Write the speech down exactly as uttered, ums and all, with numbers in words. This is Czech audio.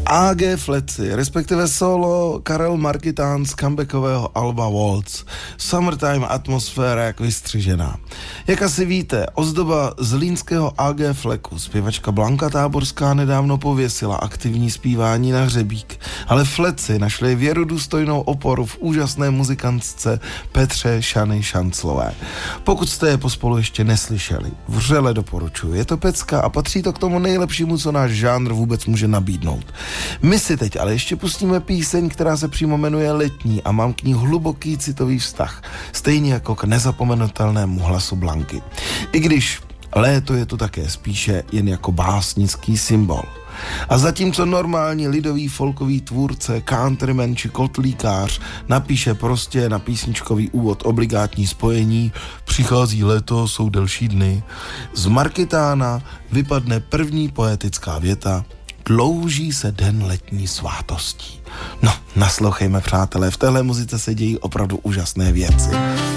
á gé Fleci, respektive solo Karel Markitán z comebackového alba Waltz. Summertime atmosféra jak vystřižená. Jak asi víte, ozdoba z línského á gé Fleku, zpěvačka Blanka Táborská nedávno pověsila aktivní zpívání na hřebík, ale Fleci našli věrodůstojnou oporu v úžasné muzikantce Petře Šany Šanclové. Pokud jste je pospolu ještě neslyšeli, vřele doporučuji. Je to pecka a patří to k tomu nejlepšímu, co náš žánr vůbec může nabídnout. My si teď ale ještě pustíme píseň, která se přímo jmenuje Letní a mám k ní hluboký citový vztah, stejně jako k nezapomenutelnému hlasu Blanky. I když léto je tu také spíše jen jako básnický symbol. A zatímco normální lidový folkový tvůrce, countryman či kotlíkář napíše prostě na písničkový úvod obligátní spojení přichází léto, jsou delší dny, z Markitána vypadne první poetická věta dlouží se den letní svátostí. No, naslouchejme, přátelé, v téhle muzice se dějí opravdu úžasné věci.